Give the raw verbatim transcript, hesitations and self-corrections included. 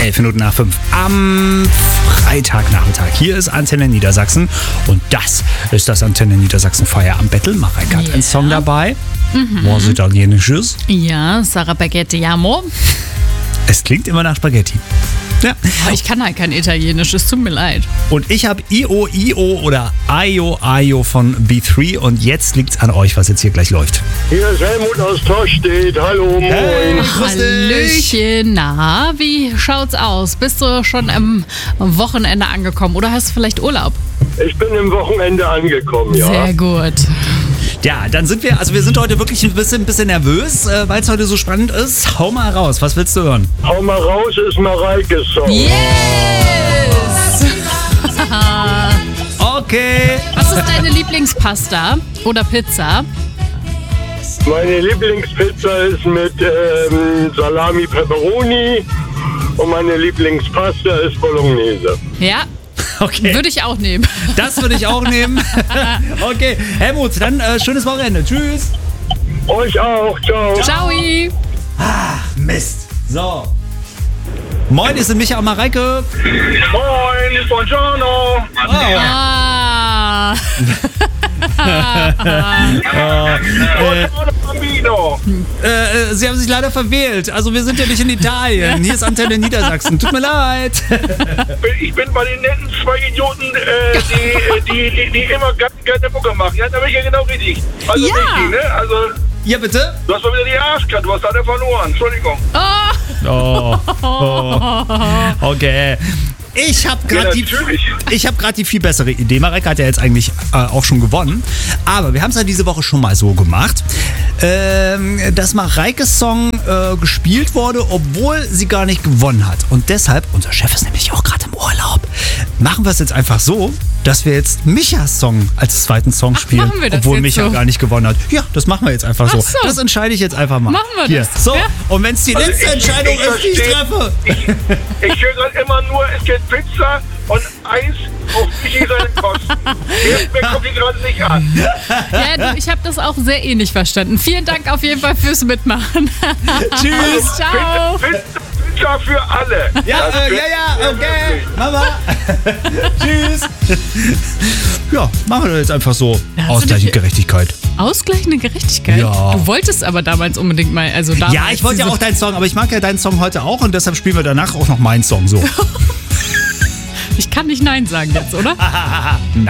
elf Minuten nach fünf am Freitagnachmittag. Hier ist Antenne Niedersachsen und das ist das Antenne Niedersachsen Feierabend Battle. Mareike hat Yeah. einen Song dabei. Mhm. Was Italienisches. Ja, Sarah Baguette Jamo. Es klingt immer nach Spaghetti. Ja. Aber ich kann halt kein Italienisch, es tut mir leid. Und ich habe I O I O oder Ayo Ayo von B drei und jetzt liegt's an euch, was jetzt hier gleich läuft. Hier ist Helmut aus Torstedt. Hallo, moin. Hey. Grüß dich. Hallöchen, na, wie schaut's aus? Bist du schon am Wochenende angekommen oder hast du vielleicht Urlaub? Ich bin im Wochenende angekommen, ja. Sehr gut. Ja, dann sind wir, also wir sind heute wirklich ein bisschen, bisschen nervös, äh, weil es heute so spannend ist. Hau mal raus, was willst du hören? Hau mal raus, ist Mareikes Song. Yes! Okay. Was ist deine Lieblingspasta oder Pizza? Meine Lieblingspizza ist mit ähm, Salami Pepperoni und meine Lieblingspasta ist Bolognese. Ja, Okay. würde ich auch nehmen. Das würde ich auch nehmen. Okay, Helmut, dann äh, schönes Wochenende. Tschüss. Euch auch, ciao. Ciao. Mist. So. Moin, ist Micha und Mareike. Moin, buongiorno. Oh. Ah. Äh, Bambino. äh, äh, Sie haben sich leider verwählt. Also wir sind ja nicht in Italien. Hier ist Antenne Niedersachsen. Tut mir leid. Ich bin bei den netten zwei Idioten, äh, die, die, die, die immer ganz gerne Mucke machen. Ja, da bin ich ja genau richtig. Also Ja. richtig, ne? Also, Ja, bitte? du hast mal wieder die Arschkarte, du hast leider verloren. Entschuldigung. Oh. oh. Okay. Ich habe Ja, gerade die, natürlich. ich hab grad die viel bessere Idee. Mareike hat ja jetzt eigentlich äh, auch schon gewonnen. Aber wir haben es ja diese Woche schon mal so gemacht, ähm, dass Mareikes Song äh, gespielt wurde, obwohl sie gar nicht gewonnen hat. Und deshalb, unser Chef ist nämlich auch gerade im Urlaub, machen wir es jetzt einfach so, dass wir jetzt Michas Song als zweiten Song Ach, spielen, machen wir das obwohl jetzt Micha so? gar nicht gewonnen hat. Ja, das machen wir jetzt einfach so. Ach so. Das entscheide ich jetzt einfach mal. Machen wir Hier. das, So, ja? und wenn es die Also letzte ich- Entscheidung ich ist, die ich verstehe- treffe. Ich höre gerade immer nur, es gibt Pizza und Eis auf Michi seinen Kosten. Mir mir kommt die gerade nicht an. Ja, du, ich habe das auch sehr ähnlich verstanden. Vielen Dank auf jeden Fall fürs Mitmachen. Tschüss. Ciao. Pizza, Pizza für alle. Ja, Das äh, wird ja, ja, sehr okay. lustig. Mama. Tschüss. Ja, machen wir jetzt einfach so. hast du Ausgleichende dich- Gerechtigkeit. Ausgleichende Gerechtigkeit? Ja. Du wolltest aber damals unbedingt mal, also damals Ja, ich wollte ja diese- auch deinen Song, aber ich mag ja deinen Song heute auch und deshalb spielen wir danach auch noch meinen Song so. Ich kann nicht Nein sagen jetzt, oder?